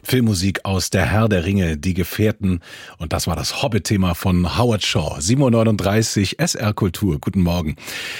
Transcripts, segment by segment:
Filmmusik aus Der Herr der Ringe, Die Gefährten. Und das war das Hobbit-Thema von Howard Shaw. 7:39 Uhr, SR Kultur. Guten Morgen.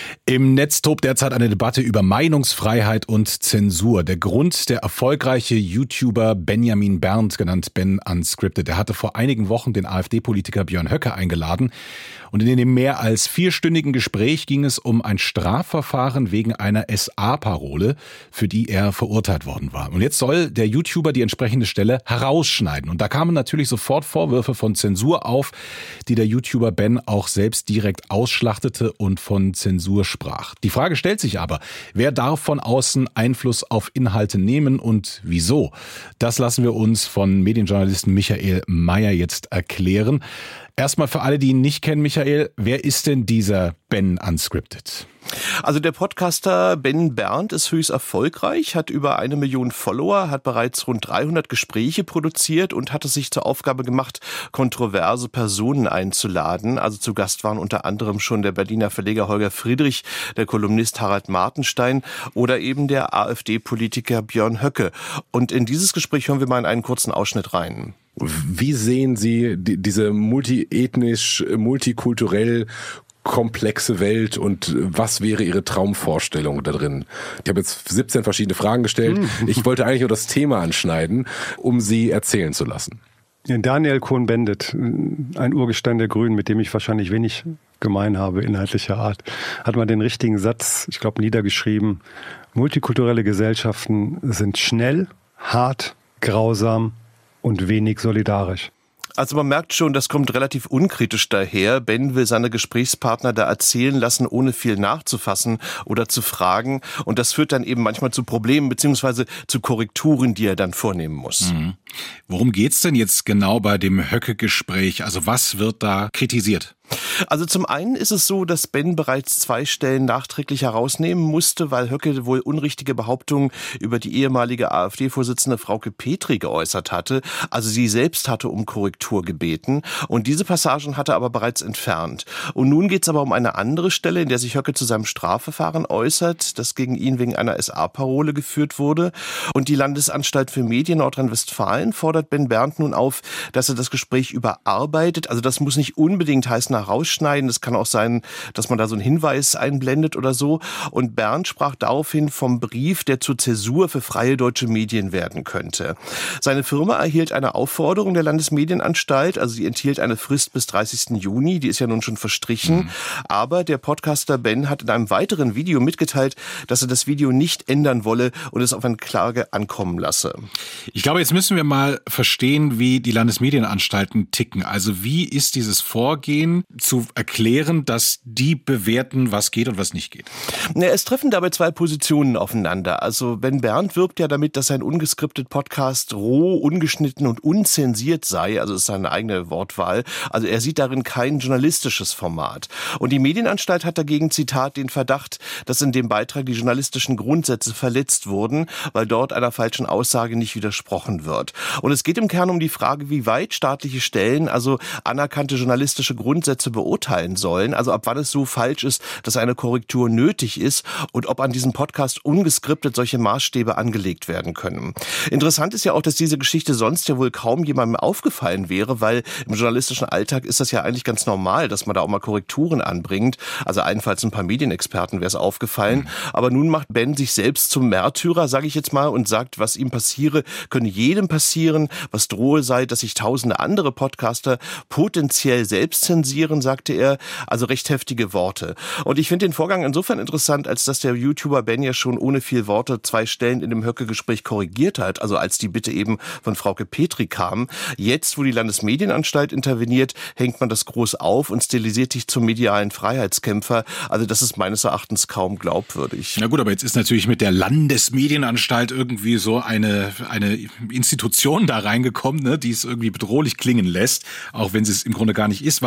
Im Netz tobt derzeit eine Debatte über Meinungsfreiheit und Zensur. Der Grund: der erfolgreiche YouTuber Benjamin Berndt, genannt Ben Unscripted, der hatte vor einigen Wochen den AfD-Politiker Björn Höcke eingeladen. Und in dem mehr als 4-stündigen Gespräch ging es um ein Strafverfahren wegen einer SA-Parole, für die er verurteilt worden war. Und jetzt soll der YouTuber die entsprechende Stelle herausschneiden. Und da kamen natürlich sofort Vorwürfe von Zensur auf, die der YouTuber Ben auch selbst direkt ausschlachtete und von Zensur sprach. Die Frage stellt sich aber: Wer darf von außen Einfluss auf Inhalte nehmen und wieso? Das lassen wir uns von Medienjournalisten Michael Mayer jetzt erklären. Erstmal für alle, die ihn nicht kennen, Michael, wer ist denn dieser Ben Unscripted? Also der Podcaster Ben Berndt ist höchst erfolgreich, hat über 1 Million Follower, hat bereits rund 300 Gespräche produziert und hat es sich zur Aufgabe gemacht, kontroverse Personen einzuladen. Also zu Gast waren unter anderem schon der Berliner Verleger Holger Friedrich, der Kolumnist Harald Martenstein oder eben der AfD-Politiker Björn Höcke. Und in dieses Gespräch hören wir mal in einen kurzen Ausschnitt rein. Wie sehen Sie diese multiethnisch, multikulturell komplexe Welt und was wäre Ihre Traumvorstellung da drin? Ich habe jetzt 17 verschiedene Fragen gestellt. Ich wollte eigentlich nur das Thema anschneiden, um Sie erzählen zu lassen. Daniel Cohn-Bendit, ein Urgestein der Grünen, mit dem ich wahrscheinlich wenig gemein habe, inhaltlicher Art, hat mal den richtigen Satz, ich glaube, niedergeschrieben: Multikulturelle Gesellschaften sind schnell, hart, grausam und wenig solidarisch. Also man merkt schon, das kommt relativ unkritisch daher. Ben will seine Gesprächspartner da erzählen lassen, ohne viel nachzufassen oder zu fragen. Und das führt dann eben manchmal zu Problemen beziehungsweise zu Korrekturen, die er dann vornehmen muss. Mhm. Worum geht's denn jetzt genau bei dem Höcke-Gespräch? Also was wird da kritisiert? Also zum einen ist es so, dass Ben bereits 2 Stellen nachträglich herausnehmen musste, weil Höcke wohl unrichtige Behauptungen über die ehemalige AfD-Vorsitzende Frauke Petry geäußert hatte. Also sie selbst hatte um Korrektur gebeten und diese Passagen hatte er aber bereits entfernt. Und nun geht es aber um eine andere Stelle, in der sich Höcke zu seinem Strafverfahren äußert, das gegen ihn wegen einer SA-Parole geführt wurde. Und die Landesanstalt für Medien Nordrhein-Westfalen fordert Ben Berndt nun auf, dass er das Gespräch überarbeitet. Also das muss nicht unbedingt heißen, rausschneiden. Es kann auch sein, dass man da so einen Hinweis einblendet oder so. Und Berndt sprach daraufhin vom Brief, der zur Zäsur für freie deutsche Medien werden könnte. Seine Firma erhielt eine Aufforderung der Landesmedienanstalt, also sie enthielt eine Frist bis 30. Juni, die ist ja nun schon verstrichen. Aber der Podcaster Ben hat in einem weiteren Video mitgeteilt, dass er das Video nicht ändern wolle und es auf eine Klage ankommen lasse. Ich glaube, jetzt müssen wir mal verstehen, wie die Landesmedienanstalten ticken. Also wie ist dieses Vorgehen zu erklären, dass die bewerten, was geht und was nicht geht? Es treffen dabei 2 Positionen aufeinander. Also Ben Berndt wirbt ja damit, dass sein ungeskriptet Podcast roh, ungeschnitten und unzensiert sei. Also das ist seine eigene Wortwahl. Also er sieht darin kein journalistisches Format. Und die Medienanstalt hat dagegen, Zitat, den Verdacht, dass in dem Beitrag die journalistischen Grundsätze verletzt wurden, weil dort einer falschen Aussage nicht widersprochen wird. Und es geht im Kern um die Frage, wie weit staatliche Stellen, also anerkannte journalistische Grundsätze beurteilen sollen, also ab wann es so falsch ist, dass eine Korrektur nötig ist und ob an diesem Podcast ungeskriptet solche Maßstäbe angelegt werden können. Interessant ist ja auch, dass diese Geschichte sonst ja wohl kaum jemandem aufgefallen wäre, weil im journalistischen Alltag ist das ja eigentlich ganz normal, dass man da auch mal Korrekturen anbringt. Also allenfalls ein paar Medienexperten wäre es aufgefallen. Aber nun macht Ben sich selbst zum Märtyrer, sage ich jetzt mal, und sagt, was ihm passiere, könne jedem passieren, was drohe sei, dass sich tausende andere Podcaster potenziell selbst zensieren, sagte er, also recht heftige Worte. Und ich finde den Vorgang insofern interessant, als dass der YouTuber Ben ja schon ohne viel Worte 2 Stellen in dem Höcke-Gespräch korrigiert hat, also als die Bitte eben von Frauke Petry kam. Jetzt, wo die Landesmedienanstalt interveniert, hängt man das groß auf und stilisiert sich zum medialen Freiheitskämpfer. Also das ist meines Erachtens kaum glaubwürdig. Na gut, aber jetzt ist natürlich mit der Landesmedienanstalt irgendwie so eine Institution da reingekommen, ne, die es irgendwie bedrohlich klingen lässt, auch wenn sie es im Grunde gar nicht ist. Warum sind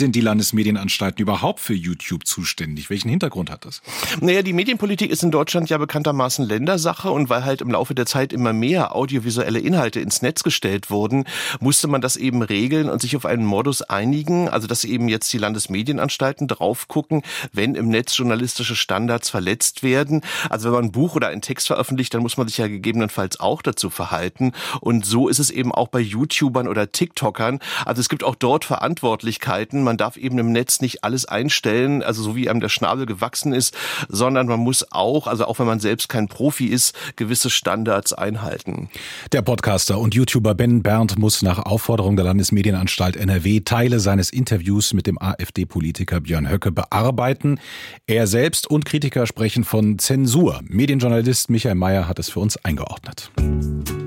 sind denn die Landesmedienanstalten überhaupt für YouTube zuständig? Welchen Hintergrund hat das? Naja, die Medienpolitik ist in Deutschland ja bekanntermaßen Ländersache und weil halt im Laufe der Zeit immer mehr audiovisuelle Inhalte ins Netz gestellt wurden, musste man das eben regeln und sich auf einen Modus einigen, also dass eben jetzt die Landesmedienanstalten drauf gucken, wenn im Netz journalistische Standards verletzt werden. Also wenn man ein Buch oder einen Text veröffentlicht, dann muss man sich ja gegebenenfalls auch dazu verhalten und so ist es eben auch bei YouTubern oder TikTokern. Also es gibt auch dort Verantwortlichkeiten. Man darf eben im Netz nicht alles einstellen, also so wie einem der Schnabel gewachsen ist, sondern man muss auch, also auch wenn man selbst kein Profi ist, gewisse Standards einhalten. Der Podcaster und YouTuber Ben Berndt muss nach Aufforderung der Landesmedienanstalt NRW Teile seines Interviews mit dem AfD-Politiker Björn Höcke bearbeiten. Er selbst und Kritiker sprechen von Zensur. Medienjournalist Michael Mayer hat es für uns eingeordnet.